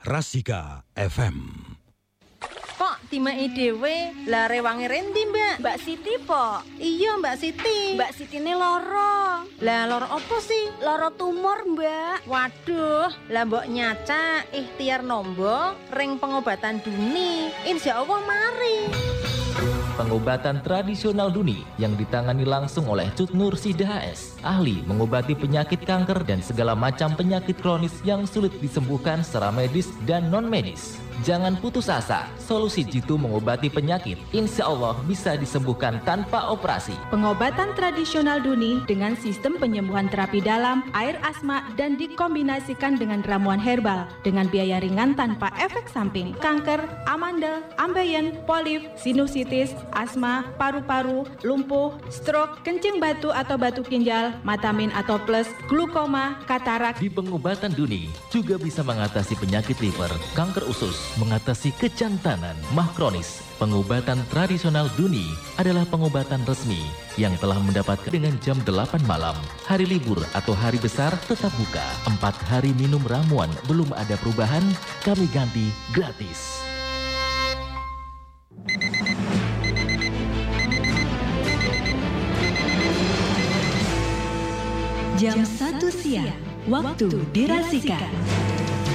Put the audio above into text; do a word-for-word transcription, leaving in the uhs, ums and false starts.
Rasika F M. Kok timai dhewe lah rewange rendi, Mbak? Mbak Siti, po. Iya, Mbak Siti. Mbak Siti ini loro. Lah loro apa sih? Loro tumor, Mbak. Waduh, lah mbok nyaca ikhtiar nombo ring pengobatan Duni. Insya Allah mari. Pengobatan tradisional Duni yang ditangani langsung oleh Cut Nur Sida H S, ahli mengobati penyakit kanker dan segala macam penyakit kronis yang sulit disembuhkan secara medis dan non-medis. Jangan putus asa, solusi jitu mengobati penyakit insya Allah bisa disembuhkan tanpa operasi. Pengobatan tradisional Duni dengan sistem penyembuhan terapi dalam, air asma, dan dikombinasikan dengan ramuan herbal dengan biaya ringan tanpa efek samping. Kanker, amandel, ambeien, polip, sinusitis, asma, paru-paru, lumpuh, stroke, kencing batu atau batu ginjal, matamin atau plus, glukoma, katarak. Di pengobatan Duni juga bisa mengatasi penyakit liver, kanker usus, mengatasi kejantanan, mah kronis. Pengobatan tradisional Duni adalah pengobatan resmi yang telah mendapatkan dengan jam delapan malam. Hari libur atau hari besar tetap buka. Empat hari minum ramuan belum ada perubahan, kami ganti gratis. Jam satu siang, waktu di Rasika.